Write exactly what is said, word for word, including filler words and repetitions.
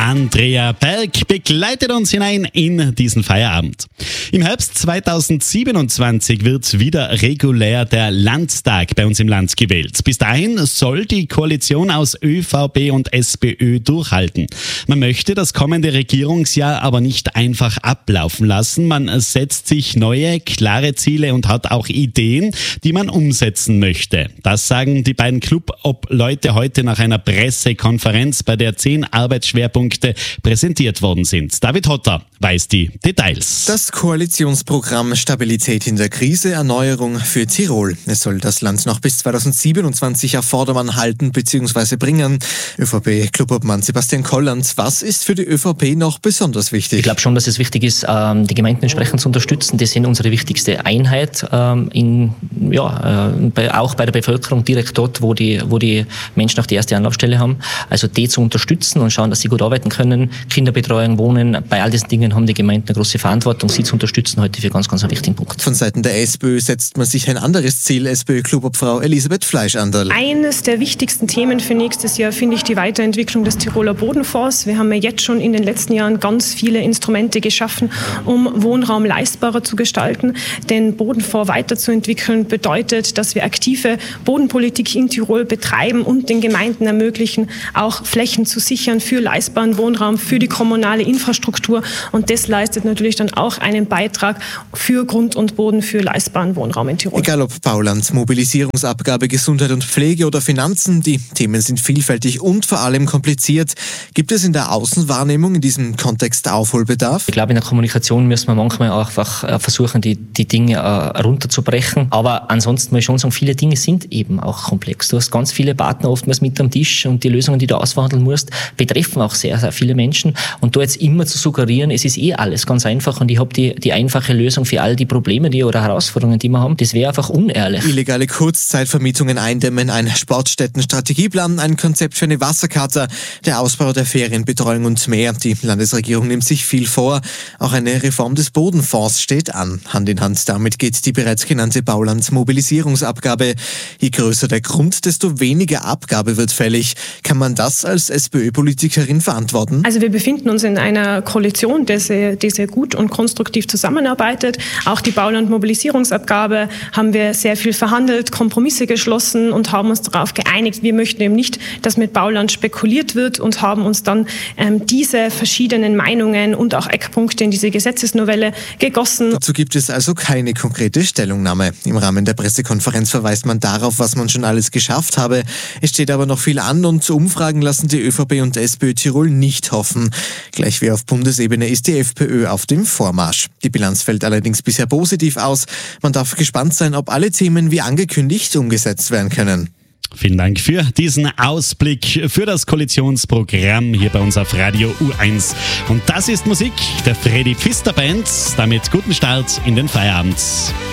Andrea Berg begleitet uns hinein in diesen Feierabend. Im Herbst zweitausendsiebenundzwanzig wird wieder regulär der Landtag bei uns im Land gewählt. Bis dahin soll die Koalition aus ÖVP und SPÖ durchhalten. Man möchte das kommende Regierungsjahr aber nicht einfach ablaufen lassen. Man setzt sich neue, klare Ziele und hat auch Ideen, die man umsetzen möchte. Das sagen die beiden Club-Ob-Leute heute nach einer Pressekonferenz, bei der zehn Arbeitsschwerpunkte präsentiert worden sind. David Hotter weiß die Details. Das Koalitionsprogramm Stabilität in der Krise, Erneuerung für Tirol. Es soll das Land noch bis zweitausendsiebenundzwanzig auf Vordermann halten bzw. bringen. ÖVP-Clubobmann Sebastian Kolland, was ist für die ÖVP noch besonders wichtig? Ich glaube schon, dass es wichtig ist, die Gemeinden entsprechend zu unterstützen. Die sind unsere wichtigste Einheit, in, ja, auch bei der Bevölkerung direkt dort, wo die, wo die Menschen auch die erste Anlaufstelle haben. Also die zu unterstützen und schauen, dass sie gut arbeiten können. Kinderbetreuung, Wohnen, bei all diesen Dingen haben die Gemeinden eine große Verantwortung. Sie zu unterstützen heute für ganz, ganz einen wichtigen Punkt. Von Seiten der SPÖ setzt man sich ein anderes Ziel. SPÖ-Clubobfrau Elisabeth Fleischandl. Eines der wichtigsten Themen für nächstes Jahr finde ich die Weiterentwicklung des Tiroler Bodenfonds. Wir haben ja jetzt schon in den letzten Jahren ganz viele Instrumente geschaffen, um Wohnraum leistbarer zu gestalten. Den Bodenfonds weiterzuentwickeln bedeutet, dass wir aktive Bodenpolitik in Tirol betreiben und den Gemeinden ermöglichen, auch Flächen zu sichern für leistbaren Wohnraum, für die kommunale Infrastruktur. Und das leistet natürlich dann auch einen Beitrag für Grund und Boden, für leistbaren Wohnraum in Tirol. Egal ob Bauland, Mobilisierungsabgabe, Gesundheit und Pflege oder Finanzen, die Themen sind vielfältig und vor allem kompliziert. Gibt es in der Außenwahrnehmung in diesem Kontext Aufholbedarf? Ich glaube, in der Kommunikation müssen wir manchmal auch einfach versuchen, die, die Dinge runterzubrechen. Aber ansonsten muss ich schon sagen, viele Dinge sind eben auch komplex. Du hast ganz viele Partner oftmals mit am Tisch und die Lösungen, die du ausverhandeln musst, betreffen auch sehr, sehr viele Menschen. Und da jetzt immer zu suggerieren, es ist eh alles ganz einfach und ich habe die, die einfache Lösung für all die Probleme die oder Herausforderungen, die wir haben, das wäre einfach unehrlich. Illegale Kurzzeitvermietungen eindämmen, ein Sportstätten-Strategieplan, ein Konzept für eine Wasserkarte, der Ausbau der Ferienbetreuung und mehr. Die Landesregierung nimmt sich viel vor. Auch eine Reform des Bodenfonds steht an. Hand in Hand damit geht die bereits genannte Bauland-Mobilisierungsabgabe. Je größer der Grund, desto weniger Abgabe wird fällig. Kann man das als SPÖ-Politikerin verantworten? Also wir befinden uns in einer Koalition, die sehr, die sehr gut und konstruktiv zusammenarbeitet. Auch die Bauland-Mobilisierungsabgabe haben wir sehr viel verhandelt, Kompromisse geschlossen und haben uns darauf geeinigt. Wir möchten eben nicht, dass mit Bauland spekuliert wird und haben uns dann ähm, diese verschiedenen Meinungen und auch Eckpunkte in diese Gesetzesnovelle gegossen. Dazu gibt es also keine konkrete Stellungnahme. Im Rahmen der Pressekonferenz verweist man darauf, was man schon alles geschafft habe. Es steht aber noch viel an und Umfragen lassen die ÖVP und SPÖ Tirol nicht hoffen. Gleich wie auf Bundesebene ist die FPÖ auf dem Vormarsch. Die Bilanz fällt allerdings bisher positiv aus. Man darf gespannt sein, ob alle Themen wie angekündigt umgesetzt werden können. Vielen Dank für diesen Ausblick für das Koalitionsprogramm hier bei uns auf Radio U eins. Und das ist Musik der Freddy Pfister Band. Damit guten Start in den Feierabend.